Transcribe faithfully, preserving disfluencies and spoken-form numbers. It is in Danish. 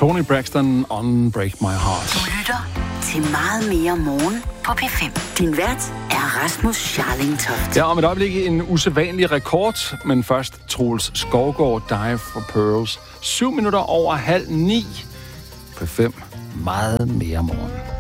Toni Braxton, Unbreak My Heart. Du lytter til meget mere morgen på P fem. Din vært er Rasmus Scharling Toft. Ja, om et øjeblik en usædvanlig rekord, men først Troels Skovgaard, Dive for Pearls. Syv minutter over halv ni. P fem. Meget mere morgen.